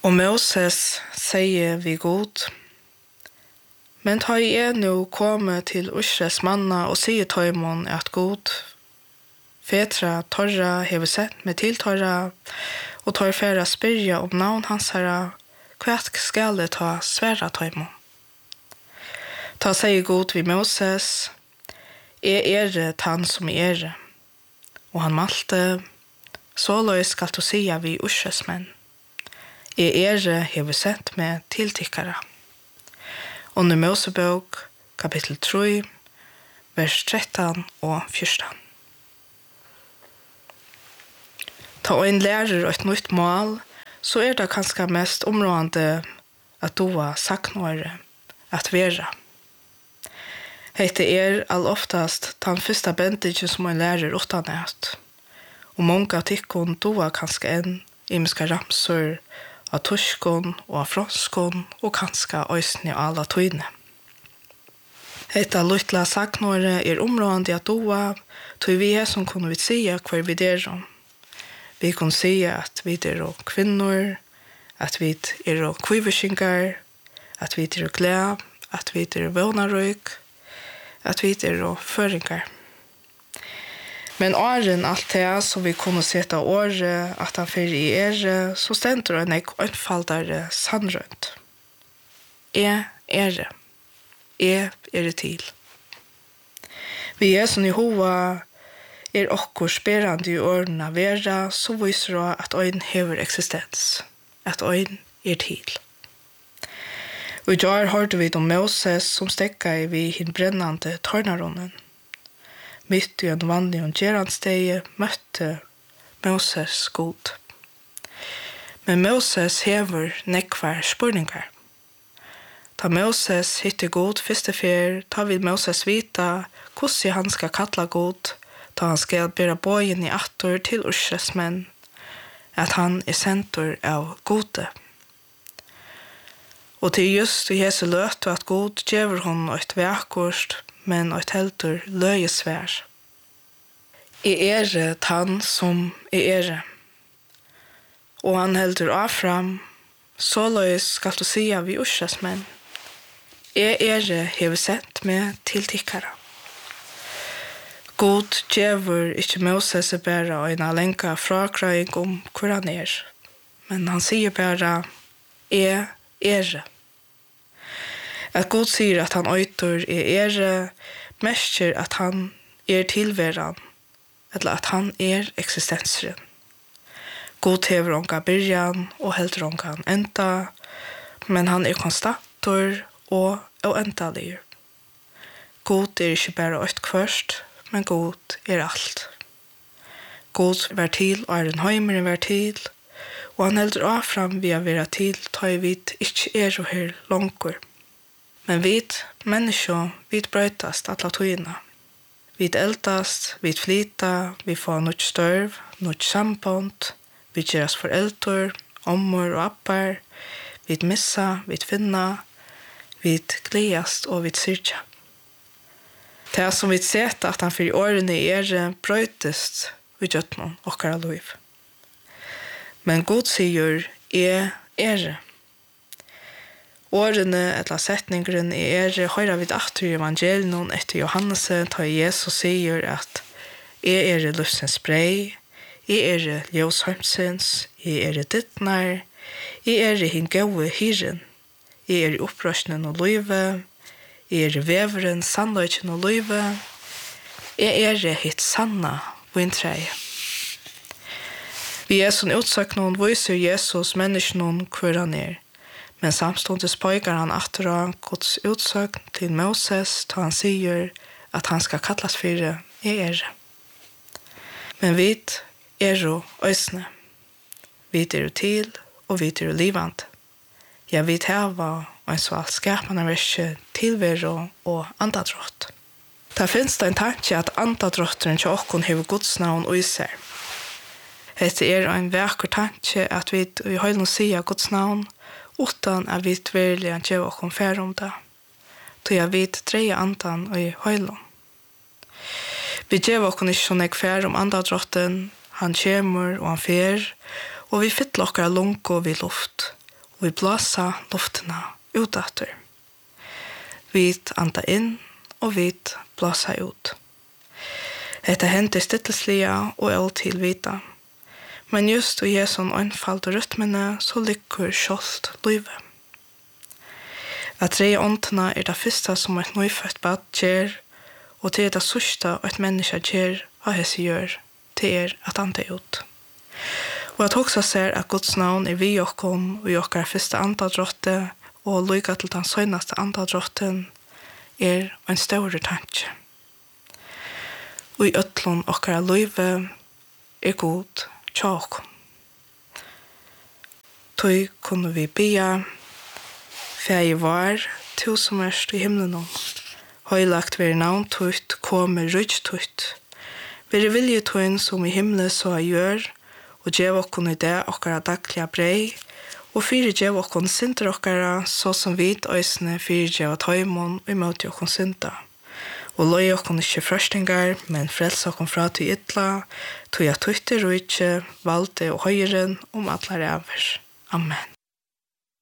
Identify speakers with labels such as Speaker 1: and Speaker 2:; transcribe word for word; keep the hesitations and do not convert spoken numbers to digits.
Speaker 1: Og Moses sier vi god, men tar jeg nå komme til Israels manna og sier tøymon at god, fetra torra hever sett med til torra, og tar færa spyrja om navn hans herra, hvert skal det ta sværa tøymon. Ta sier god vi Moses, jeg er tann som er, og han malte, så løy skal du sia vi Israels menn. Jeg er hever sett med tiltikkara. Under Mosebok, kapittel tre, vers tretton og fjorton. Ta en lærer et nytt mål, så er det kanskje mest områdende at du har saknåre at være. Hette er all oftast den første bendingen som en lærer utanært. Og mange av tikkene du har kanskje en imiske ramsor av tyskon og av franskon og kanskje øysene av alle tøyne. Hetta luttla saknåre er områdende at du har, tog vi er som kunne vi si hver vi der om. Vi kunne si at vi er kvinnor, at vi er kviversingar, at vi er glad, at vi er vånarøyk, at vi er føringar. Men åren alt det som vi kunne sette året at han fyrir i er, så stender han ikke anfaldare sannrønt. Jeg er. Jeg er til. Vi er som i hova er okkur sperrande i årene vera, så viser det at øyn hever eksistens, at øyn er til. Og i dag hørte vi om Moses som stekka i vi hin brennande tørnaronen. Mitt i en vanlig og gjeransteg møtte Moses god. Men Moses hever nekvar spurningar. Ta Moses hittir god første fer, ta vil Moses vita hvordan han skal kalla god, ta han skal bæra bøyen i attor til Israels menn, at han er sentur av gode. Og til just i Jesu løt at god gjever hon eit vekkort, men eit heldur løyesvær. Jeg er tann som jeg er. Og han heldur affram, så løys skal du sia vi Israels menn. Jeg er hever sett med tiltikkara. God djever ikke Moses bæra og en lenka frakrøying om hvor han er. Men han sier bæra, jeg er. At God sier at han øytor er er, mestjer at han er tilværan, eller at han er eksistensren. God hever onka byrjan og heldur onka enda, men han er konstantor og uendalig. God er ikke bare ett kvørst, men god er alt. God vær til og er en høymer vær til, og han heldur affram vi å være til, ta i vidt ikke er og her langkur. Men vit, mennesker, vit brøytast alla tøyina. Vit eldast, vit flyta, vi får nødt størv, nødt sambond, vi gjeras foreldre, ommor og appar, vit missa, vit finna, vit gledast og vit syrja. Det som vi sett at han fyrir årene er brøytest vi gjøtt noen okkara liv. Men God sier er er. Årene eller setningren er høyra vid atter i evangelien etter Johannes, da Jesus sier at jeg er lufsens brei, jeg er ljøshømsens, jeg er dittnar, jeg er hin gode hyren, jeg er opprøsnen og løyve, jeg er veveren, sannløyken og løyve, jeg er hitt sanna vintreie. Vi er som utsøk noen viser Jesus menneskene hvor han er, men samståndes pågår han atter av Guds utsøk til Moses, da han sier at han skal kallas for jeg er. Men vi er jo øsne. Vi er jo til, og vi er jo livant. Ja, vi tæva og en så alt skapende verset tilvero og andadrott. Der finnes det en tanke at andadrotteren til okkon hever Guds navn og iser. Hette er en vekker tanke at vi i høylen sier Guds navn, utan at vi tverlig an gjør okkon fær om det. Så jeg vet dreie andan og i høylen. Vi gjør okkon ikke sånn jeg fær om andadrotten, han kjemur og han fer, og vi fytler okkar lunko vid luft, og vi blåsa luftena utdatter. Vit anda inn, og vit blåsa ut. Dette hender stilleslige og all til vita. Men just og Jesu einfald og rytmene, så lykker kjolt løyve. At tre åndene er det første som et nøyfødt bad gjør, og det er det sørste et menneske gjør av hese gjør, det er at anda ut. Og at også ser at Guds navn er vi okkom, og i okkar første andadrotte, og lykke til den søgneste andadrotten, er en større tanke. Og i øtlån okkara løyve er god tjåk. Tøy kunne vi bia, fæg var, to som erst i himmelen om. Høylagt ver navn tøyt, komme rydg tøyt. Vere vilje tøyn som i himmelen så gjør, og djev okkon i det okkara daglige brei, og fyre djev okkon sinter okkara, så som vit øysene fyre djev tøymon, og imot okkon sinter. Og løy okkon ikkje frøstingar, men frels okkon fra til ytla, tog jeg tøyter og ikkje valgte og høyren om atler avers. Amen.